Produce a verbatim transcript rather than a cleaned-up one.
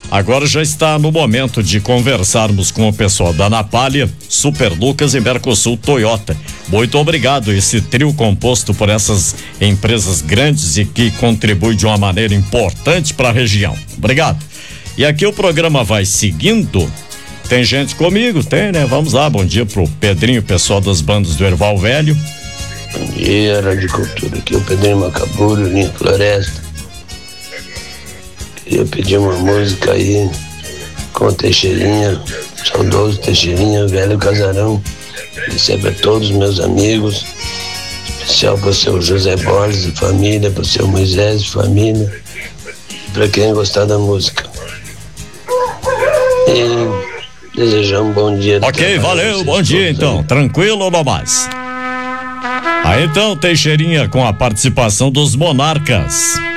Agora já está no momento de conversarmos com o pessoal da Anapália, Super Lucas e Mercosul Toyota. Muito obrigado, esse trio composto por essas empresas grandes e que contribui de uma maneira importante para a região. Obrigado. E aqui o programa vai seguindo. Tem gente comigo? Tem, né? Vamos lá, bom dia pro Pedrinho, pessoal das bandas do Erval Velho. Bom dia, Rádio Cultura, aqui é o Pedrinho Macaburo, Linha Floresta. Queria pedir uma música aí com o Teixeirinha, saudoso Teixeirinha, velho casarão. Recebe a todos os meus amigos, especial para o seu José Borges e família, para o seu Moisés e família, e para quem gostar da música. E desejar um bom dia. Ok, valeu, bom dia então, tranquilo ou não mais? Aí então, Teixeirinha com a participação dos Monarcas.